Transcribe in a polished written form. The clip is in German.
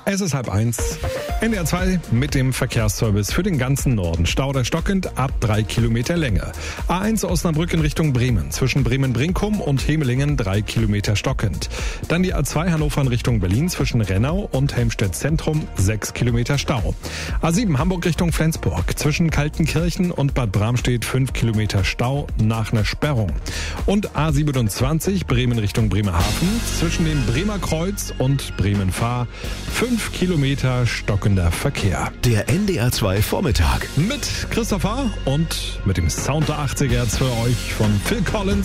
Es ist 12:30. NDR 2 mit dem Verkehrsservice für den ganzen Norden. Stau oder stockend ab 3 Kilometer Länge. A1 Osnabrück in Richtung Bremen. Zwischen Bremen-Brinkum und Hemelingen 3 Kilometer stockend. Dann die A2 Hannover in Richtung Berlin zwischen Rennau und Helmstedt Zentrum 6 Kilometer Stau. A7 Hamburg Richtung Flensburg. Zwischen Kaltenkirchen und Bad Bramstedt 5 Kilometer Stau nach einer Sperrung. Und A27 Bremen Richtung Bremerhaven. Zwischen dem Bremer Kreuz und Bremen-Fahr 5 Kilometer stockender Verkehr. Der NDR 2 Vormittag. Mit Christopher und mit dem Sound der 80er für euch von Phil Collins.